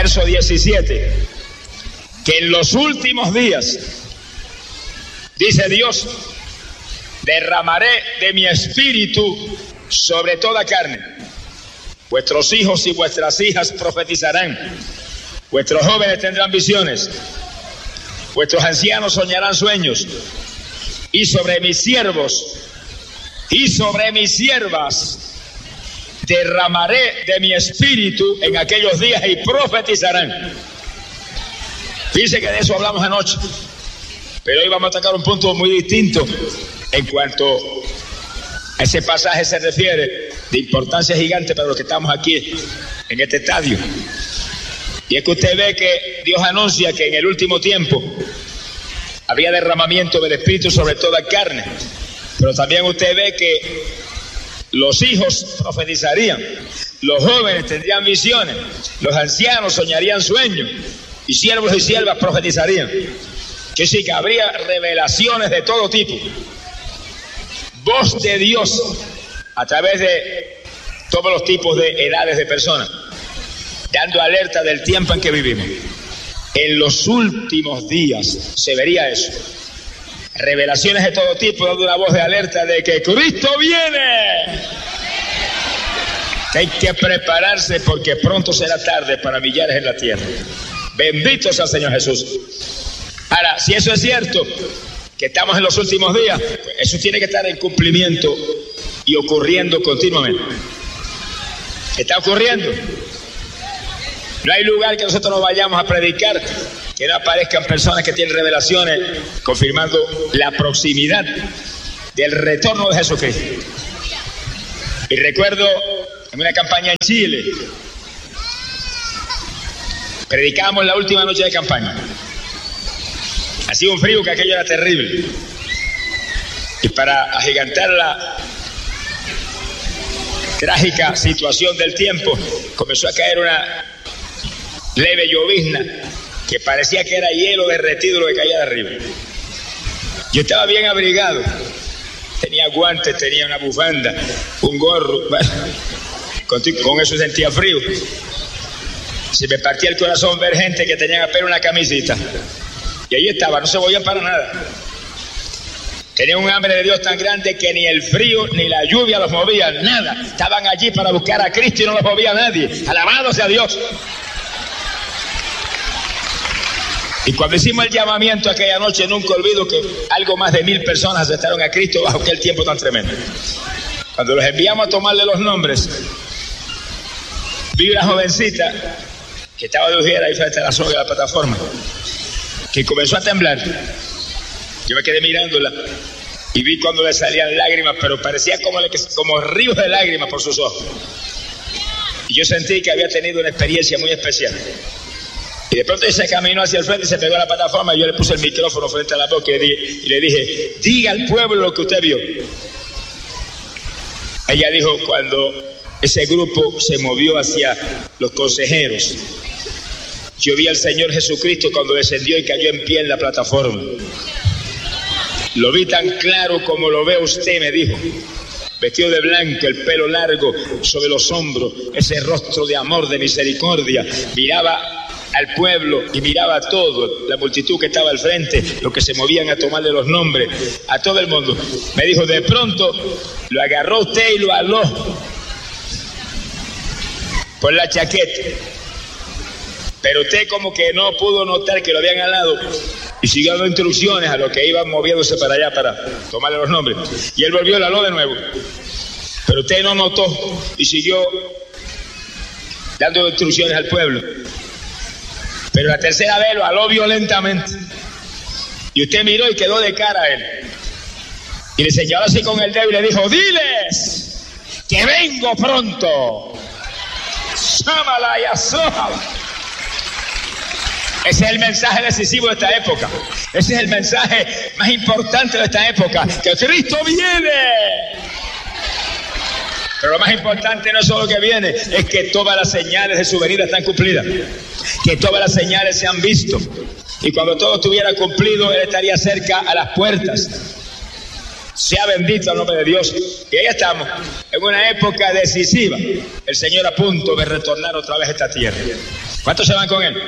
verso 17, que en los últimos días, dice Dios, derramaré de mi espíritu sobre toda carne. Vuestros hijos y vuestras hijas profetizarán, vuestros jóvenes tendrán visiones, vuestros ancianos soñarán sueños, y sobre mis siervos y sobre mis siervas derramaré de mi espíritu en aquellos días y profetizarán. Fíjense que de eso hablamos anoche, pero hoy vamos a tocar un punto muy distinto en cuanto a ese pasaje se refiere, de importancia gigante para los que estamos aquí en este estadio. Y es que usted ve que Dios anuncia que en el último tiempo habría derramamiento del Espíritu sobre toda carne, pero también usted ve que los hijos profetizarían, los jóvenes tendrían visiones, los ancianos soñarían sueños, y siervos y siervas profetizarían. Que sí, que habría revelaciones de todo tipo, voz de Dios a través de todos los tipos de edades de personas, dando alerta del tiempo en que vivimos. En los últimos días se vería eso, revelaciones de todo tipo, dando una voz de alerta de que Cristo viene. Hay que prepararse porque pronto será tarde para millares en la tierra. Bendito sea el Señor Jesús. Ahora, si eso es cierto, que estamos en los últimos días, pues eso tiene que estar en cumplimiento y ocurriendo continuamente. Está ocurriendo. No hay lugar que nosotros no vayamos a predicar que no aparezcan personas que tienen revelaciones confirmando la proximidad del retorno de Jesucristo. Y recuerdo en una campaña en Chile, predicábamos la última noche de campaña. Hacía un frío que aquello era terrible. Y para agigantar la trágica situación del tiempo, comenzó a caer una leve llovizna que parecía que era hielo derretido lo que caía de arriba. Yo estaba bien abrigado, tenía guantes, tenía una bufanda, un gorro, bueno, con eso sentía frío. Se me partía el corazón ver gente que tenían apenas una camisita. Y ahí estaba, no se movían para nada. Tenían un hambre de Dios tan grande que ni el frío ni la lluvia los movían, nada. Estaban allí para buscar a Cristo y no los movía nadie. Alabado sea Dios. Y cuando hicimos el llamamiento aquella noche, nunca olvido que algo más de 1000 personas aceptaron a Cristo bajo aquel tiempo tan tremendo. Cuando los enviamos a tomarle los nombres, vi una jovencita que estaba de ujera ahí frente a la soga de la plataforma, que comenzó a temblar. Yo me quedé mirándola y vi cuando le salían lágrimas, pero parecía como ríos de lágrimas por sus ojos. Y yo sentí que había tenido una experiencia muy especial. Y de pronto se caminó hacia el frente y se pegó a la plataforma, y yo le puse el micrófono frente a la boca y le dije, diga al pueblo lo que usted vio. Ella dijo, cuando ese grupo se movió hacia los consejeros, yo vi al Señor Jesucristo cuando descendió y cayó en pie en la plataforma. Lo vi tan claro como lo ve usted, me dijo. Vestido de blanco, el pelo largo sobre los hombros, ese rostro de amor, de misericordia. Miraba al pueblo y miraba a todo, la multitud que estaba al frente, los que se movían a tomarle los nombres, a todo el mundo. Me dijo, de pronto lo agarró usted y lo aló por la chaqueta, pero usted como que no pudo notar que lo habían alado y siguió dando instrucciones a los que iban moviéndose para allá para tomarle los nombres, y él volvió y lo aló de nuevo, pero usted no notó y siguió dando instrucciones al pueblo. Pero la tercera vez lo aló violentamente. Y usted miró y quedó de cara a él. Y le señaló así con el dedo y le dijo, diles que vengo pronto. Sámala y asójala. Ese es el mensaje decisivo de esta época. Ese es el mensaje más importante de esta época. Que Cristo viene. Pero lo más importante no es solo que viene, es que todas las señales de su venida están cumplidas. Que todas las señales se han visto. Y cuando todo estuviera cumplido, Él estaría cerca a las puertas. Sea bendito el nombre de Dios. Y ahí estamos, en una época decisiva. El Señor a punto de retornar otra vez a esta tierra. ¿Cuántos se van con Él?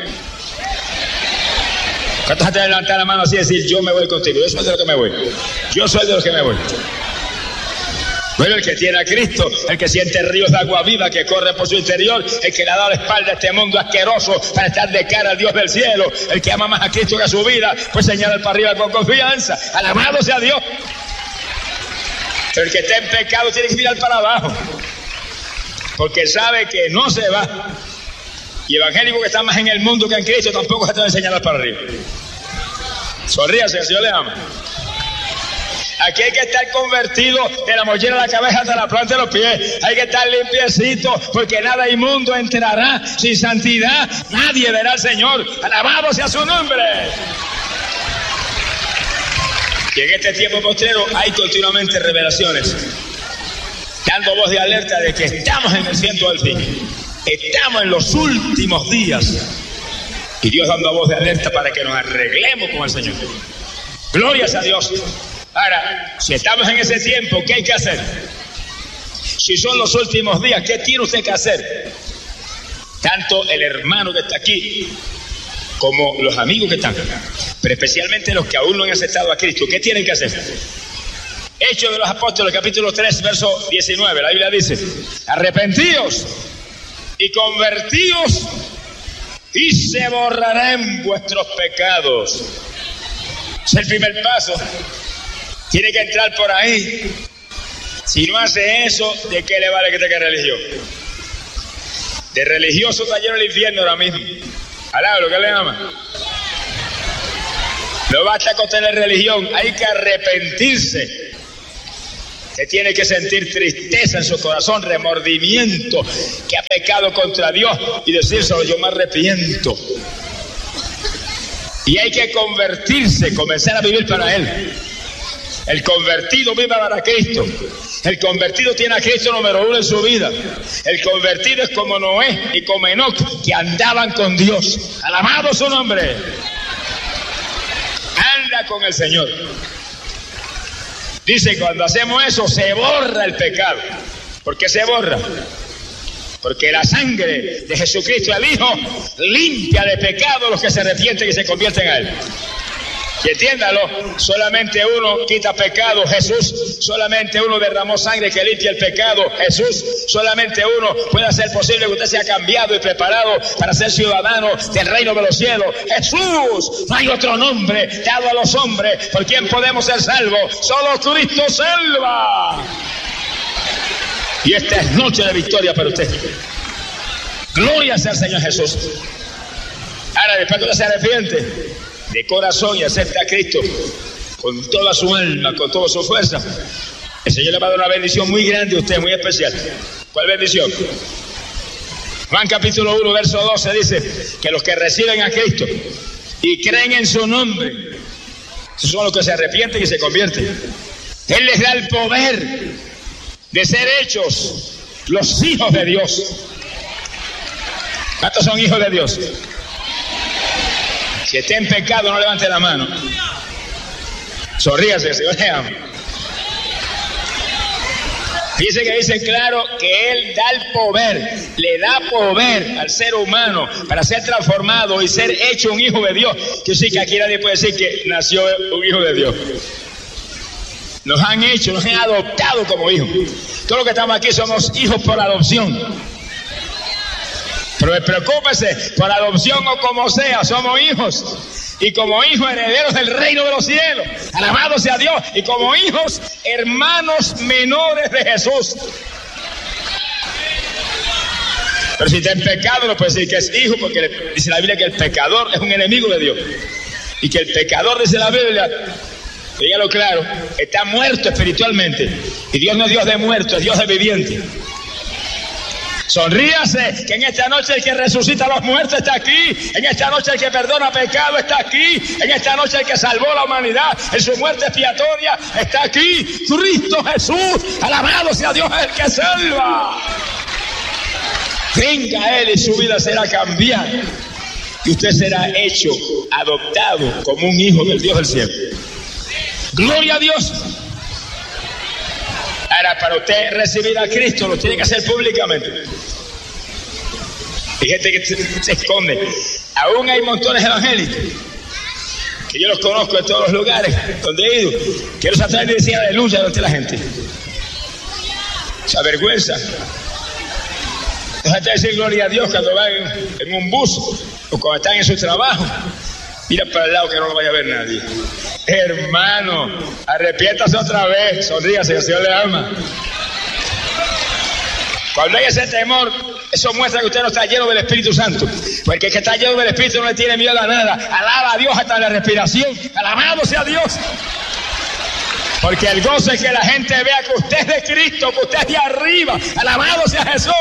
¿Cuántos antes de levantar la mano así y decir, yo me voy contigo? Yo soy de los que me voy. Yo soy de los que me voy. Bueno, el que tiene a Cristo, el que siente ríos de agua viva que corren por su interior, el que le ha dado la espalda a este mundo asqueroso para estar de cara al Dios del cielo, el que ama más a Cristo que a su vida, pues señala para arriba con confianza. Alabado sea Dios. Pero el que está en pecado tiene que mirar para abajo, porque sabe que no se va. Y evangélico que está más en el mundo que en Cristo tampoco se te va a enseñar para arriba. Sonríase, el Señor le ama. Aquí hay que estar convertido de la mollera de la cabeza hasta la planta de los pies. Hay que estar limpiecito, porque nada inmundo entrará. Sin santidad nadie verá al Señor. Alabado sea su nombre. Y en este tiempo postrero hay continuamente revelaciones, dando voz de alerta de que estamos en el ciento del fin. Estamos en los últimos días. Y Dios dando voz de alerta para que nos arreglemos con el Señor. Glorias a Dios. Ahora, si estamos en ese tiempo, ¿qué hay que hacer? Si son los últimos días, ¿qué tiene usted que hacer? Tanto el hermano que está aquí, como los amigos que están, pero especialmente los que aún no han aceptado a Cristo, ¿qué tienen que hacer? Hechos de los Apóstoles, capítulo 3, verso 19, la Biblia dice, arrepentíos y convertíos y se borrarán vuestros pecados. Es el primer paso. Tiene que entrar por ahí. Si no hace eso, ¿de qué le vale que tenga religión? De religioso está lleno el infierno ahora mismo. Alá, lo que le ama. No basta con tener religión, hay que arrepentirse. Se tiene que sentir tristeza en su corazón, remordimiento, que ha pecado contra Dios y decírselo, yo me arrepiento. Y hay que convertirse, comenzar a vivir para Él. El convertido vive para Cristo. El convertido tiene a Cristo número uno en su vida. El convertido es como Noé y como Enoc, que andaban con Dios. Alabado su nombre. Anda con el Señor. Dice, cuando hacemos eso, se borra el pecado. ¿Por qué se borra? Porque la sangre de Jesucristo, el Hijo, limpia de pecado a los que se arrepienten y se convierten a Él. Y entiéndalo, solamente uno quita pecado, Jesús. Solamente uno derramó sangre que limpia el pecado, Jesús. Solamente uno puede hacer posible que usted sea cambiado y preparado para ser ciudadano del reino de los cielos, Jesús. No hay otro nombre dado a los hombres por quien podemos ser salvos. Solo Cristo salva. Y esta es noche de victoria para usted. Gloria sea al Señor Jesús. Ahora, después que usted se arrepiente de corazón y acepta a Cristo con toda su alma, con toda su fuerza, el Señor le va a dar una bendición muy grande a usted, muy especial. ¿Cuál bendición? Juan capítulo 1, verso 12 dice que los que reciben a Cristo y creen en su nombre, esos son los que se arrepienten y se convierten. Él les da el poder de ser hechos los hijos de Dios. ¿Cuántos son hijos de Dios? Si está en pecado, no levante la mano. Sonríase, Señor le ama. Fíjese que dice claro que Él da el poder, le da poder al ser humano para ser transformado y ser hecho un hijo de Dios. Que sí, que aquí nadie puede decir que nació un hijo de Dios. Nos han hecho, nos han adoptado como hijos. Todos los que estamos aquí somos hijos por adopción. Pero preocúpese, por adopción o como sea, somos hijos. Y como hijos herederos del reino de los cielos. Alabado sea Dios. Y como hijos, hermanos menores de Jesús. Pero si está en pecado, no puede decir que es hijo, porque dice la Biblia que el pecador es un enemigo de Dios. Y que el pecador, dice la Biblia, dígalo claro, está muerto espiritualmente. Y Dios no es Dios de muerto, es Dios de viviente. Sonríase, que en esta noche el que resucita a los muertos está aquí. En esta noche el que perdona pecado está aquí. En esta noche el que salvó la humanidad en su muerte expiatoria está aquí. Cristo Jesús, alabado sea Dios, el que salva. Venga a Él y su vida será cambiada. Y usted será hecho, adoptado como un hijo del Dios del cielo. Gloria a Dios. Ahora, para usted recibir a Cristo, lo tiene que hacer públicamente. Hay gente que se esconde. Aún hay montones evangélicos, que yo los conozco en todos los lugares donde he ido, que los atrás y decir aleluya delante de la gente. Se avergüenza. Deja de decir gloria a Dios cuando van en un bus o cuando están en su trabajo. Mira para el lado que no lo vaya a ver nadie. Hermano, arrepiéntase otra vez, sonríase, que el Señor le ama. Cuando hay ese temor, eso muestra que usted no está lleno del Espíritu Santo. Porque el que está lleno del Espíritu no le tiene miedo a nada. Alaba a Dios hasta la respiración. Alabado sea Dios. Porque el gozo es que la gente vea que usted es de Cristo, que usted es de arriba. Alabado sea Jesús.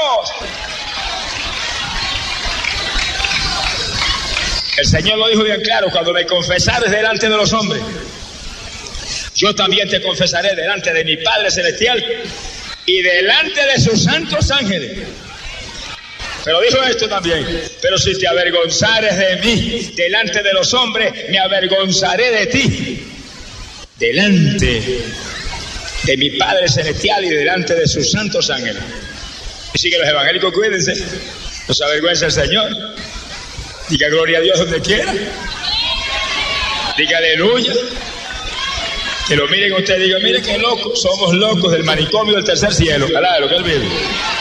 El Señor lo dijo bien claro: cuando me confesares delante de los hombres, yo también te confesaré delante de mi Padre Celestial y delante de sus santos ángeles. Pero dijo esto también: pero si te avergonzares de mí delante de los hombres, me avergonzaré de ti delante de mi Padre Celestial y delante de sus santos ángeles. Así que los evangélicos, cuídense, no se avergüenza el Señor. Diga gloria a Dios donde quiera. Diga aleluya. Que lo miren ustedes, diga: mire qué locos, somos locos del manicomio del tercer cielo. Alá, lo que él vive.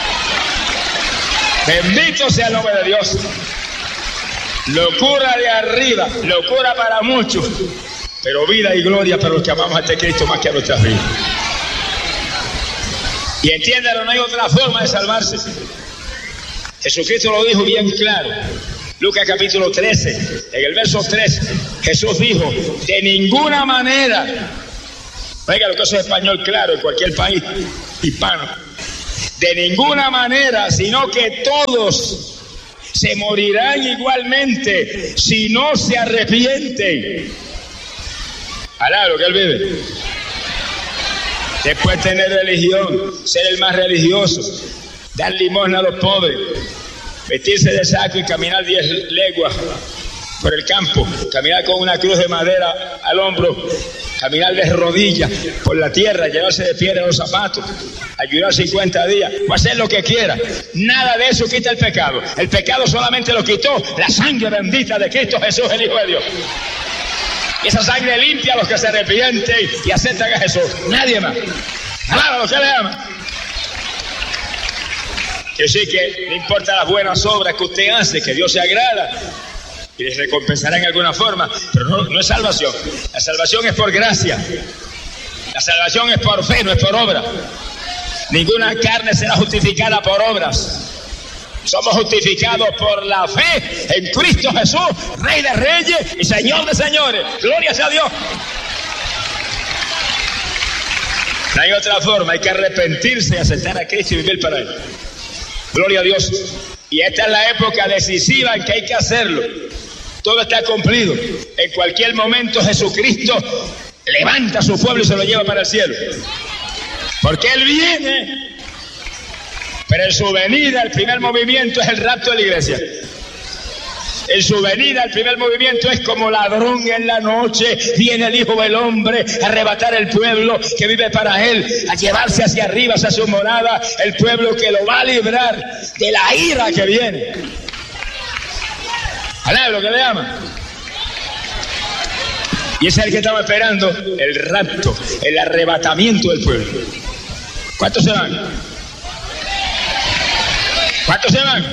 Bendito sea el nombre de Dios. Locura de arriba, locura para muchos, pero vida y gloria para los que amamos a este Cristo más que a nuestras vidas. Y entiéndalo, no hay otra forma de salvarse. Jesucristo lo dijo bien claro. Lucas capítulo 13, en el verso 3, Jesús dijo: de ninguna manera. Oiga lo que es español claro en cualquier país hispano. De ninguna manera, sino que todos se morirán igualmente si no se arrepienten. Alá, lo que él vive. Después tener religión, ser el más religioso, dar limosna a los pobres, vestirse de saco y caminar 10 leguas por el campo, caminar con una cruz de madera al hombro, caminar de rodillas por la tierra, llevarse de piedra los zapatos, ayudar 50 días, o hacer lo que quiera. Nada de eso quita el pecado. El pecado solamente lo quitó la sangre bendita de Cristo Jesús, el Hijo de Dios. Y esa sangre limpia a los que se arrepienten y aceptan a Jesús. Nadie más. Alaba a los que le aman. Que sí, que no importa las buenas obras que usted hace, que Dios se agrada y les recompensará en alguna forma, pero no es salvación. La salvación es por gracia. La salvación es por fe, no es por obra. Ninguna carne será justificada por obras. Somos justificados por la fe en Cristo Jesús, Rey de Reyes y Señor de Señores. Gloria sea a Dios. No hay otra forma, hay que arrepentirse y aceptar a Cristo y vivir para Él. Gloria a Dios. Y esta es la época decisiva en que hay que hacerlo. Todo está cumplido. En cualquier momento Jesucristo levanta a su pueblo y se lo lleva para el cielo. Porque Él viene. Pero en su venida el primer movimiento es el rapto de la iglesia. En su venida el primer movimiento es como ladrón en la noche. Viene el Hijo del Hombre a arrebatar el pueblo que vive para Él, a llevarse hacia arriba, hacia su morada, el pueblo que lo va a librar de la ira que viene. Alá, lo que le ama. Y ese es el que estamos esperando, el rapto, el arrebatamiento del pueblo. ¿Cuántos se van? ¿Cuántos se van?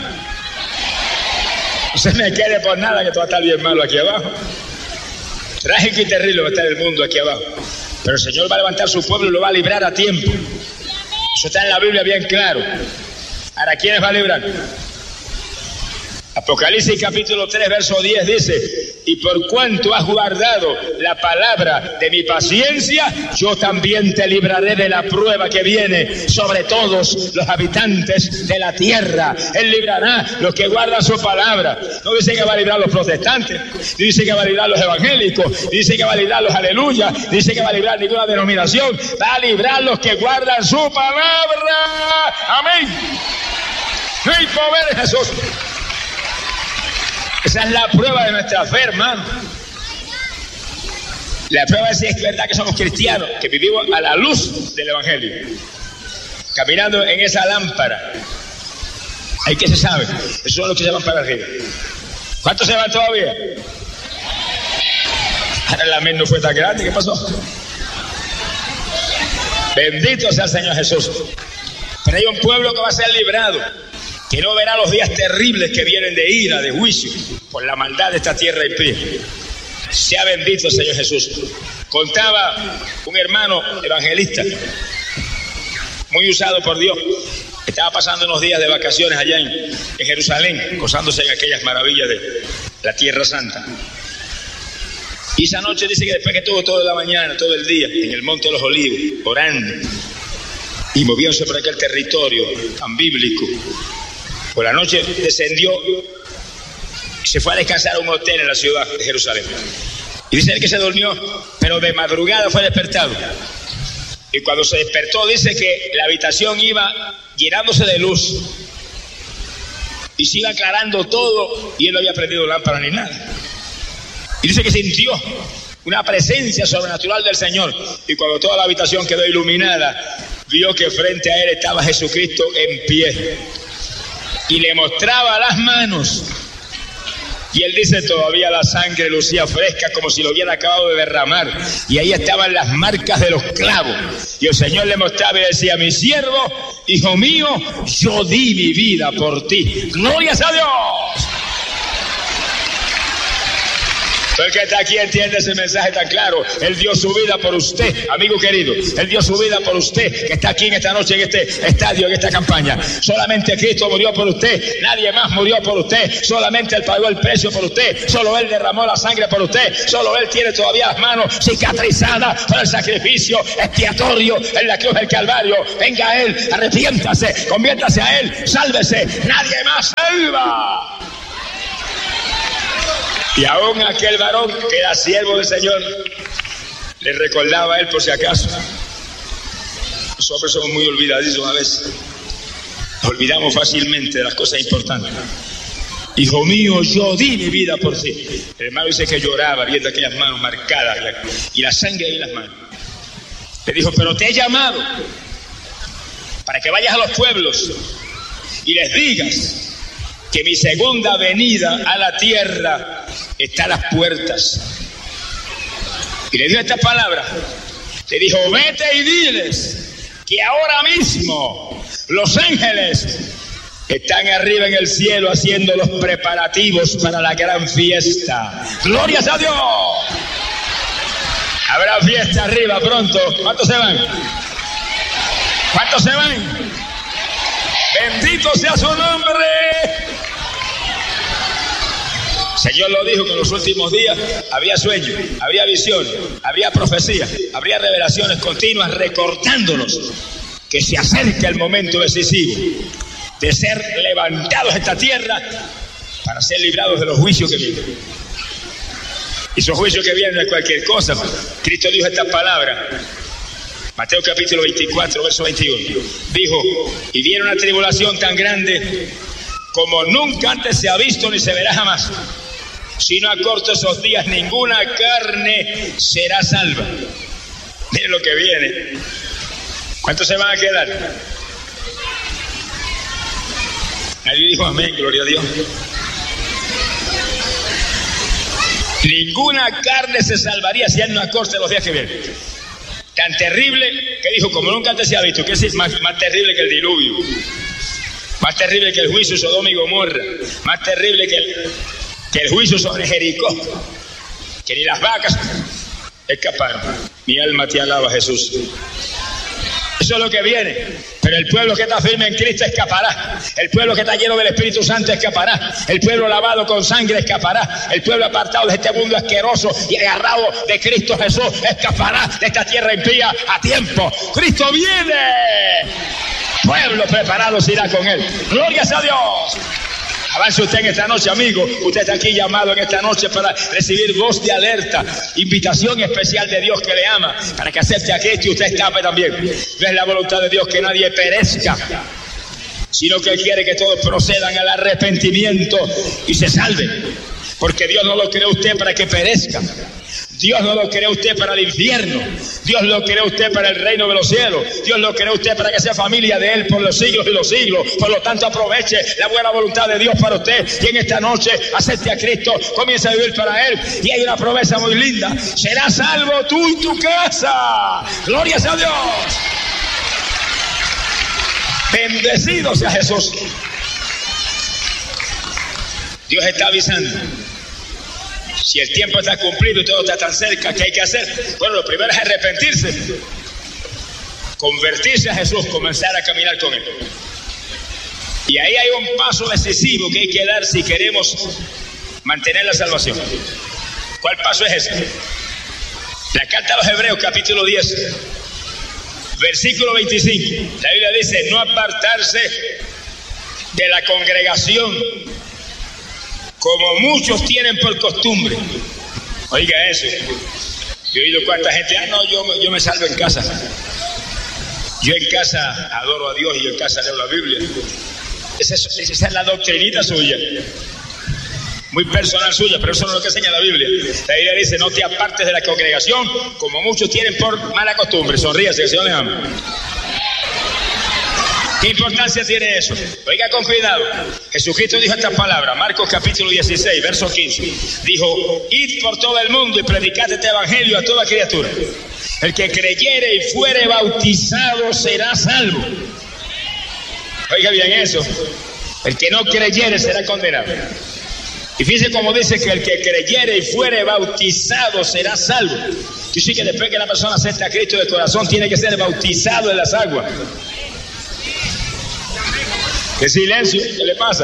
No se me quede por nada que todo va a estar bien malo aquí abajo. Trágico y terrible va a estar el mundo aquí abajo. Pero el Señor va a levantar su pueblo y lo va a librar a tiempo. Eso está en la Biblia bien claro. Ahora, ¿quiénes va a librar? Apocalipsis capítulo 3, verso 10 dice: y por cuanto has guardado la palabra de mi paciencia, yo también te libraré de la prueba que viene sobre todos los habitantes de la tierra. Él librará los que guardan su palabra. No dice que va a librar a los protestantes, dice que va a librar a los evangélicos, dice que va a librar a los aleluya, dice que va a librar a ninguna denominación. Va a librar a los que guardan su palabra. Amén. ¡Hey, poder Jesús! Esa es la prueba de nuestra fe, hermano. La prueba es si es verdad que somos cristianos, que vivimos a la luz del Evangelio. caminando en esa lámpara. ¿Ahí qué se sabe? Esos son los que se van para arriba. ¿Cuántos se van todavía? Ahora la mente no fue tan grande, ¿qué pasó? Bendito sea el Señor Jesús. Pero hay un pueblo que va a ser librado, que no verá los días terribles que vienen de ira, de juicio, por la maldad de esta tierra impía. Sea bendito el Señor Jesús. Contaba un hermano evangelista, muy usado por Dios, estaba pasando unos días de vacaciones allá en Jerusalén, gozándose en aquellas maravillas de la Tierra Santa. Y esa noche dice que después que estuvo toda la mañana, todo el día, en el Monte de los Olivos, orando y moviéndose por aquel territorio tan bíblico, por la noche descendió y se fue a descansar a un hotel en la ciudad de Jerusalén. Y dice él que se durmió, pero de madrugada fue despertado. Y cuando se despertó dice que la habitación iba llenándose de luz y se iba aclarando todo y él no había prendido lámpara ni nada. Y dice que sintió una presencia sobrenatural del Señor. Y cuando toda la habitación quedó iluminada, vio que frente a él estaba Jesucristo en pie. Y le mostraba las manos. Y él dice, todavía la sangre lucía fresca como si lo hubiera acabado de derramar. Y ahí estaban las marcas de los clavos. Y el Señor le mostraba y decía, mi siervo, hijo mío, yo di mi vida por ti. ¡Glorias a Dios! El que está aquí entiende ese mensaje tan claro. Él dio su vida por usted, amigo querido. Él dio su vida por usted, que está aquí en esta noche, en este estadio, en esta campaña. Solamente Cristo murió por usted. Nadie más murió por usted. Solamente Él pagó el precio por usted. Solo Él derramó la sangre por usted. Solo Él tiene todavía las manos cicatrizadas por el sacrificio expiatorio en la cruz del Calvario. Venga a Él, arrepiéntase, conviértase a Él, sálvese. Nadie más salva. Y aún aquel varón que era siervo del Señor le recordaba a él por si acaso. Los hombres somos muy olvidadizos a veces. Nos olvidamos fácilmente de las cosas importantes. Hijo mío, yo di mi vida por ti. El hermano dice que lloraba viendo aquellas manos marcadas y la sangre ahí en las manos. Le dijo, pero te he llamado para que vayas a los pueblos y les digas que mi segunda venida a la tierra está a las puertas. Y le dio estas palabras. Le dijo, vete y diles que ahora mismo los ángeles están arriba en el cielo haciendo los preparativos para la gran fiesta. ¡Glorias a Dios! Habrá fiesta arriba pronto. ¿Cuántos se van? ¿Cuántos se van? Bendito sea su nombre. Señor lo dijo que en los últimos días habría sueños, habría visiones, habría profecías, habría revelaciones continuas recordándonos que se acerca el momento decisivo de ser levantados de esta tierra para ser librados de los juicios que vienen. Y esos juicios que vienen no es cualquier cosa. Cristo dijo estas palabras. Mateo capítulo 24, verso 21. Dijo, y viene una tribulación tan grande como nunca antes se ha visto ni se verá jamás. Si no acorto esos días, ninguna carne será salva. Miren lo que viene. ¿Cuántos se van a quedar? Nadie dijo amén, gloria a Dios. Ninguna carne se salvaría si Él no acorta los días que vienen. Tan terrible que dijo, como nunca antes se ha visto, que es más terrible que el diluvio, más terrible que el juicio Sodoma y Gomorra, más terrible que el juicio sobre Jericó, que ni las vacas escaparon. Mi alma te alaba, Jesús. Eso es lo que viene. Pero el pueblo que está firme en Cristo escapará. El pueblo que está lleno del Espíritu Santo escapará. El pueblo lavado con sangre escapará. El pueblo apartado de este mundo asqueroso y agarrado de Cristo Jesús escapará de esta tierra impía a tiempo. ¡Cristo viene! Pueblo preparado se irá con Él. ¡Glorias a Dios! Avance usted en esta noche, amigo. Usted está aquí llamado en esta noche para recibir voz de alerta, invitación especial de Dios que le ama, para que acepte a Cristo y usted escape también. No es la voluntad de Dios que nadie perezca, sino que Él quiere que todos procedan al arrepentimiento y se salven. Porque Dios no lo creó usted para que perezca. Dios no lo creó usted para el infierno. Dios lo creó usted para el reino de los cielos. Dios lo creó usted para que sea familia de Él por los siglos y los siglos. Por lo tanto, aproveche la buena voluntad de Dios para usted. Y en esta noche, acepte a Cristo, comience a vivir para Él. Y hay una promesa muy linda: serás salvo tú y tu casa. ¡Gloria a Dios! Bendecido sea Jesús. Dios está avisando. Si el tiempo está cumplido y todo está tan cerca, ¿qué hay que hacer? Bueno, lo primero es arrepentirse, convertirse a Jesús, comenzar a caminar con Él. Y ahí hay un paso decisivo que hay que dar si queremos mantener la salvación. ¿Cuál paso es ese? La carta a los Hebreos, capítulo 10, versículo 25. La Biblia dice: no apartarse de la congregación, como muchos tienen por costumbre. Oiga eso. Yo he oído cuánta gente: no, yo me salvo en casa. Yo en casa adoro a Dios y yo en casa leo la Biblia. Esa es la doctrinita suya, muy personal suya, pero eso no es lo que enseña la Biblia. La Biblia dice: no te apartes de la congregación, como muchos tienen por mala costumbre. Sonríase, que el Señor le ama. ¿Qué importancia tiene eso? Oiga con cuidado. Jesucristo dijo estas palabras, Marcos capítulo 16, verso 15. Dijo: id por todo el mundo y predicad este evangelio a toda criatura. El que creyere y fuere bautizado será salvo. Oiga bien eso. El que no creyere será condenado. Y fíjese cómo dice que el que creyere y fuere bautizado será salvo. Dice que después que la persona acepta a Cristo de corazón, tiene que ser bautizado en las aguas. ¿Qué silencio? ¿Qué le pasa?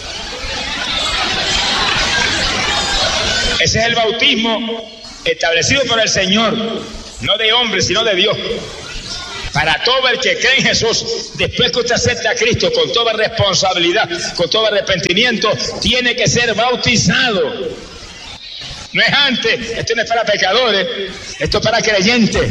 Ese es el bautismo establecido por el Señor, no de hombre, sino de Dios. Para todo el que cree en Jesús, después que usted acepta a Cristo con toda responsabilidad, con todo arrepentimiento, tiene que ser bautizado. No es antes. Esto no es para pecadores, esto es para creyentes.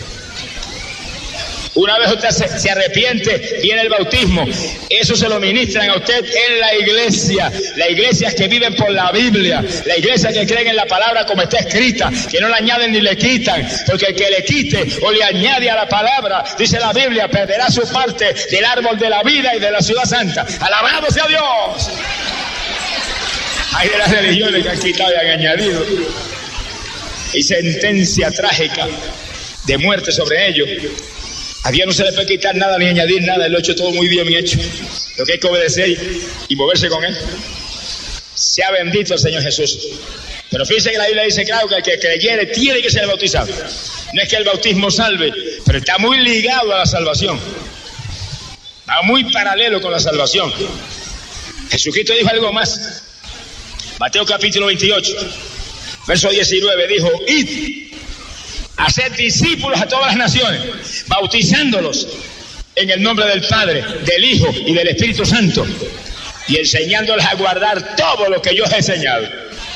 Una vez usted se arrepiente, viene el bautismo. Eso se lo ministran a usted en la iglesia. Las iglesias que viven por la Biblia, la iglesia que creen en la palabra como está escrita, que no la añaden ni le quitan, porque el que le quite o le añade a la palabra, dice la Biblia, perderá su parte del árbol de la vida y de la ciudad santa. ¡Alabado sea Dios! Hay de las religiones que han quitado y han añadido. Y sentencia trágica de muerte sobre ellos. A Dios no se le puede quitar nada ni añadir nada. Él lo ha hecho todo muy bien hecho. Lo que hay que obedecer y moverse con Él. Sea bendito el Señor Jesús. Pero fíjense que la Biblia dice claro que el que creyere tiene que ser bautizado. No es que el bautismo salve, pero está muy ligado a la salvación. Va muy paralelo con la salvación. Jesucristo dijo algo más. Mateo capítulo 28, verso 19, dijo: id, haced discípulos a todas las naciones, bautizándolos en el nombre del Padre, del Hijo y del Espíritu Santo, y enseñándoles a guardar todo lo que yo os he enseñado.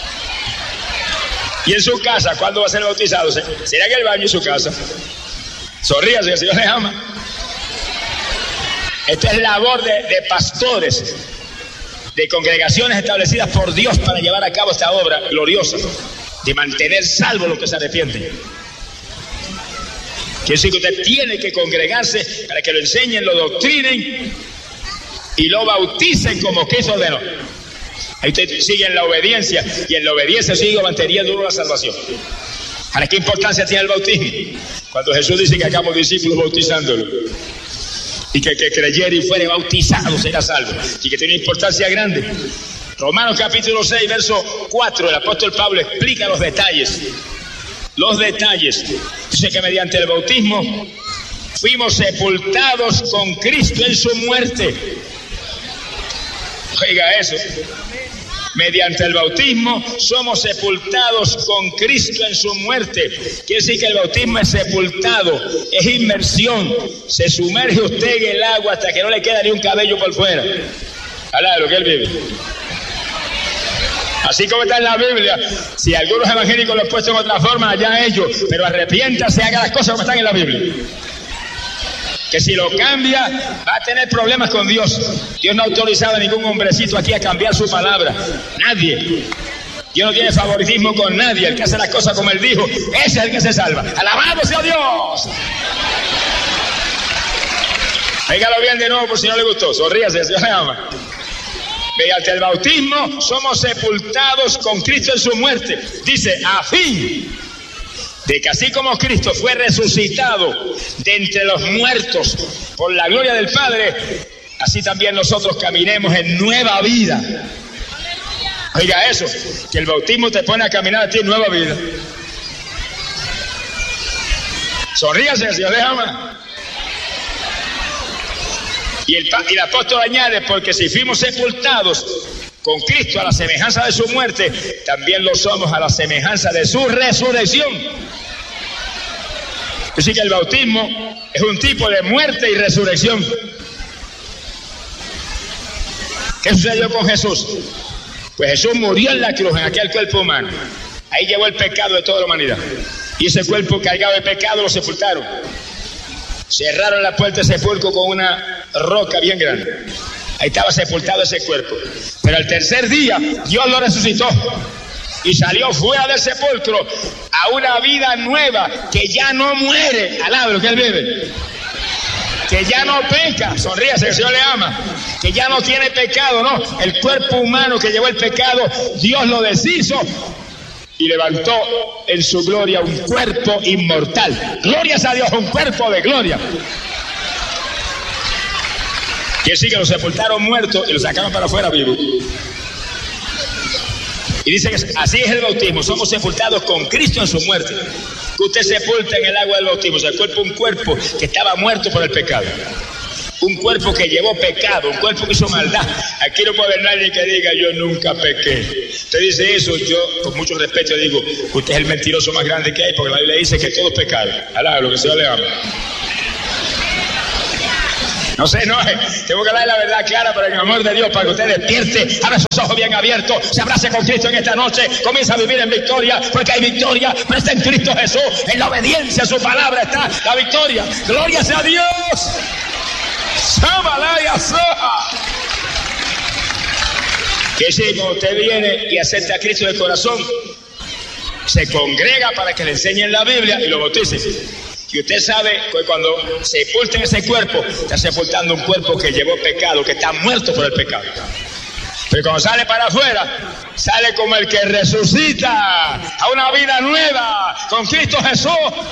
Y en su casa, ¿cuándo va a ser bautizado? ¿Será en el baño en su casa? Sonríase, que el Señor les ama. Esta es labor de pastores, de congregaciones establecidas por Dios para llevar a cabo esta obra gloriosa de mantener salvos los que se arrepienten. Quiere decir que usted tiene que congregarse para que lo enseñen, lo doctrinen y lo bauticen como Cristo ordenó. Ahí usted sigue en la obediencia, y en la obediencia sigue manteniendo uno la salvación. Ahora, ¿qué importancia tiene el bautismo? Cuando Jesús dice que hagamos discípulos bautizándolo, y que el que creyere y fuere bautizado será salvo, y que tiene una importancia grande. Romanos capítulo 6, verso 4, el apóstol Pablo explica los detalles. Dice que mediante el bautismo fuimos sepultados con Cristo en su muerte. Oiga eso. Mediante el bautismo somos sepultados con Cristo en su muerte. Quiere decir que el bautismo es sepultado, es inmersión. Se sumerge usted en el agua hasta que no le queda ni un cabello por fuera. Habla de lo que él vive. Así como está en la Biblia. Si algunos evangélicos lo han puesto en otra forma, allá ellos, pero arrepiéntase, haga las cosas como están en la Biblia. Que si lo cambia, va a tener problemas con Dios. Dios no ha autorizado a ningún hombrecito aquí a cambiar su palabra. Nadie. Dios no tiene favoritismo con nadie. El que hace las cosas como Él dijo, ese es el que se salva. ¡Alabado sea Dios! Dígalo bien de nuevo por si no le gustó. Sonríase, Dios le ama. Mediante el bautismo somos sepultados con Cristo en su muerte. Dice, a fin de que así como Cristo fue resucitado de entre los muertos por la gloria del Padre, así también nosotros caminemos en nueva vida. Oiga eso, que el bautismo te pone a caminar a ti en nueva vida. Sonríase, Dios le ama. Y el apóstol añade, porque si fuimos sepultados con Cristo a la semejanza de su muerte, también lo somos a la semejanza de su resurrección. Así que el bautismo es un tipo de muerte y resurrección. ¿Qué sucedió con Jesús? Pues Jesús murió en la cruz, en aquel cuerpo humano. Ahí llevó el pecado de toda la humanidad. Y ese cuerpo cargado de pecado lo sepultaron. Cerraron la puerta del sepulcro con una roca bien grande. Ahí estaba sepultado ese cuerpo. Pero al tercer día Dios lo resucitó y salió fuera del sepulcro a una vida nueva que ya no muere. Alaba lo que Él vive. Que ya no peca. Sonríase, que el Señor le ama. Que ya no tiene pecado, no. El cuerpo humano que llevó el pecado, Dios lo deshizo y levantó en su gloria un cuerpo inmortal. Glorias a Dios, un cuerpo de gloria. Quiere decir que lo sepultaron muerto y lo sacaron para afuera vivo. Y dice que así es el bautismo. Somos sepultados con Cristo en su muerte. Que usted sepulta en el agua del bautismo. O sea, el cuerpo, un cuerpo que estaba muerto por el pecado. Un cuerpo que llevó pecado, un cuerpo que hizo maldad. Aquí no puede haber nadie que diga, yo nunca pequé. Usted dice eso, yo con mucho respeto digo, usted es el mentiroso más grande que hay, porque la Biblia dice que todos pecaron. Alá, lo que el Señor le ama. No sé, no, tengo que darle la verdad clara para el amor de Dios, para que usted despierte, abra sus ojos bien abiertos, se abrace con Cristo en esta noche, comienza a vivir en victoria, porque hay victoria, pero está en Cristo Jesús, en la obediencia a su palabra está la victoria. ¡Gloria sea a Dios! Que si cuando usted viene y acepta a Cristo de corazón, se congrega para que le enseñen la Biblia y lo bautice. Y usted sabe que cuando sepulten ese cuerpo, está sepultando un cuerpo que llevó pecado, que está muerto por el pecado. Pero cuando sale para afuera, sale como el que resucita a una vida nueva con Cristo Jesús.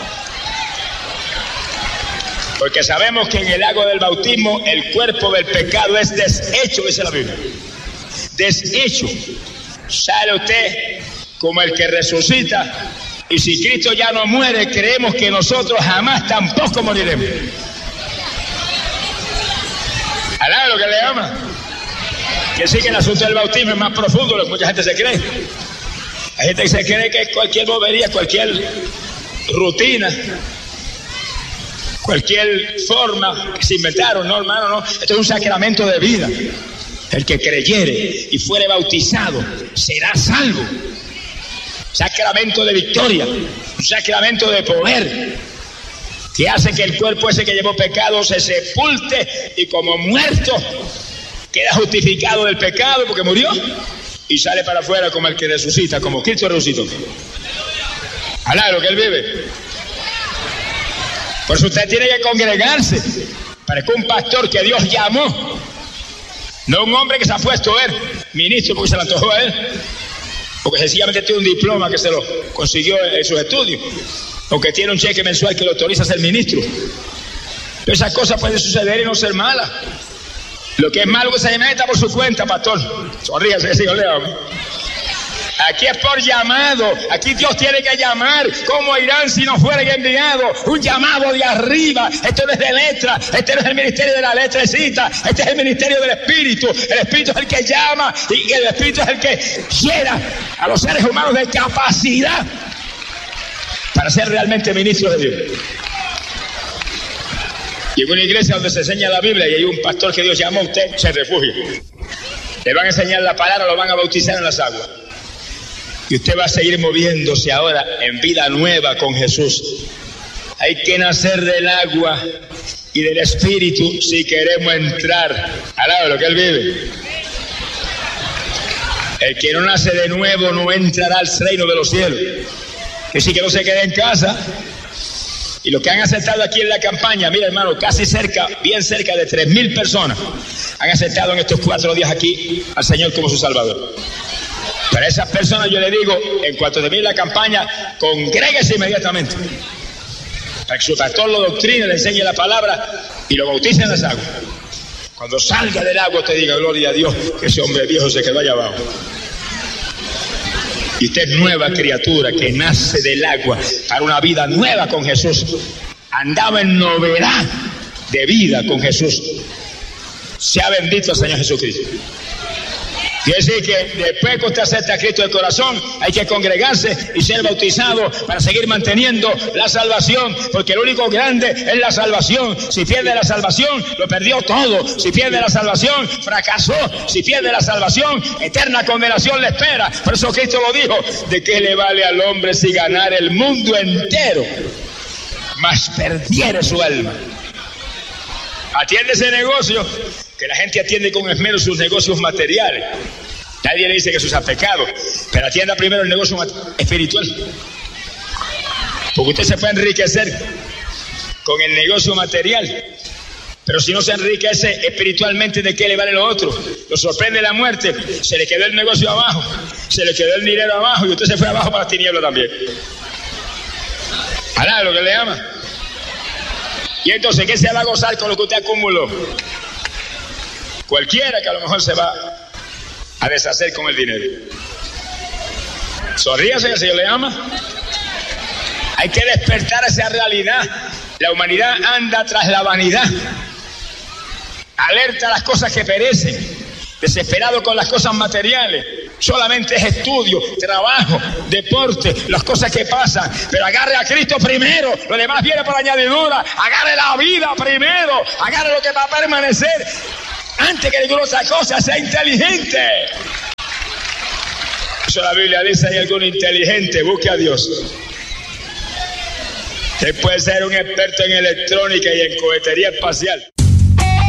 Porque sabemos que en el agua del bautismo el cuerpo del pecado es deshecho, dice la Biblia. Deshecho. Sale usted como el que resucita. Y si Cristo ya no muere, creemos que nosotros jamás tampoco moriremos. Alá lo que le ama. Que sí que el asunto del bautismo es más profundo de lo que mucha gente se cree. Hay gente que se cree que es cualquier bobería, cualquier rutina, cualquier forma que se inventaron. No, hermano, no. Esto es un sacramento de vida. El que creyere y fuere bautizado será salvo. Sacramento de victoria, un sacramento de poder, que hace que el cuerpo ese que llevó pecado se sepulte y como muerto queda justificado del pecado porque murió y sale para afuera como el que resucita, como Cristo resucitó. Alá, lo que Él vive. Por eso usted tiene que congregarse para que un pastor que Dios llamó, no un hombre que se ha puesto a ver, ministro porque se le antojó a él, porque sencillamente tiene un diploma que se lo consiguió en sus estudios, o que tiene un cheque mensual que lo autoriza a ser ministro. Pero esas cosas pueden suceder y no ser malas. Lo que es malo que se meta por su cuenta, pastor. Sonríase, que sigo leo. Aquí es por llamado. Aquí Dios tiene que llamar. ¿Cómo irán si no fueran enviados? Un llamado de arriba. Esto no es de letra. Este no es el ministerio de la letrecita. Este es el ministerio del Espíritu. El Espíritu es el que llama y el Espíritu es el que llena a los seres humanos de capacidad para ser realmente ministros de Dios. Y en una iglesia donde se enseña la Biblia y hay un pastor que Dios llamó, usted se refugia. Le van a enseñar la palabra, lo van a bautizar en las aguas. Y usted va a seguir moviéndose ahora en vida nueva con Jesús. Hay que nacer del agua y del Espíritu si queremos entrar al lado de lo que Él vive. El que no nace de nuevo no entrará al reino de los cielos. Que sí, que no se quede en casa. Y los que han aceptado aquí en la campaña, mira hermano, casi cerca, bien cerca de 3,000 personas han aceptado en estos 4 días aquí al Señor como su Salvador. Para esas personas yo le digo, en cuanto termine la campaña, congréguese inmediatamente para que su pastor lo doctrine, le enseñe la palabra y lo bautice en las aguas. Cuando salga del agua te diga, gloria a Dios, que ese hombre viejo se quedó allá abajo. Y usted es nueva criatura que nace del agua para una vida nueva con Jesús. Andaba en novedad de vida con Jesús. Sea bendito el Señor Jesucristo. Quiere decir que después que usted acepta a Cristo de corazón, hay que congregarse y ser bautizado para seguir manteniendo la salvación, porque lo único grande es la salvación. Si pierde la salvación, lo perdió todo. Si pierde la salvación, fracasó. Si pierde la salvación, eterna condenación le espera. Por eso Cristo lo dijo, ¿de qué le vale al hombre si ganar el mundo entero, mas perdiere su alma? Atiende ese negocio, que la gente atiende con esmero sus negocios materiales. Nadie le dice que eso sea pecado, pero atienda primero el negocio espiritual. Porque usted se puede enriquecer con el negocio material, pero si no se enriquece espiritualmente, ¿de qué le vale lo otro? Lo sorprende la muerte, se le quedó el negocio abajo, se le quedó el dinero abajo y usted se fue abajo para las tinieblas también. ¿Hará lo que le ama? Y entonces, ¿qué se va a gozar con lo que usted acumuló? Cualquiera que a lo mejor se va a deshacer con el dinero. Sonríase, que el Señor le ama. Hay que despertar esa realidad. La humanidad anda tras la vanidad. Alerta a las cosas que perecen. Desesperado con las cosas materiales. Solamente es estudio, trabajo, deporte, las cosas que pasan. Pero agarre a Cristo primero, lo demás viene por añadidura. Agarre la vida primero, agarre lo que va a permanecer. Antes que ninguna otra cosa, sea inteligente. Eso la Biblia dice, hay algún inteligente, busque a Dios. Usted puede ser un experto en electrónica y en cohetería espacial.